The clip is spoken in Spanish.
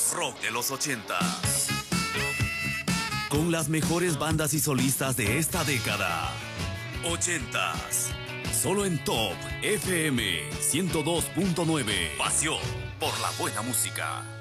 rock de los 80s. Con las mejores bandas y solistas de esta década. 80s. Solo en Top FM 102.9. Pasión por la buena música.